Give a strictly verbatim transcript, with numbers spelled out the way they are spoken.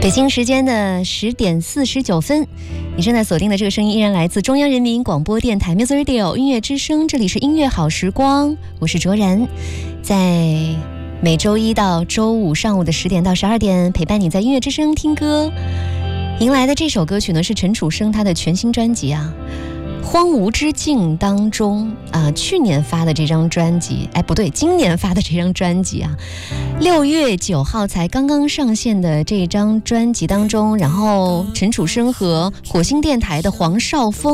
北京时间的十点四十九分，你正在锁定的这个声音依然来自中央人民广播电台 Music Radio 音乐之声，这里是音乐好时光，我是卓然，在每周一到周五上午的十点到十二点陪伴你在音乐之声听歌。迎来的这首歌曲呢是陈楚生他的全新专辑啊，荒芜之境当中啊、呃，去年发的这张专辑，哎，不对，今年发的这张专辑啊，六月九号才刚刚上线的这张专辑当中，然后陈楚生和火星电台的黄少峰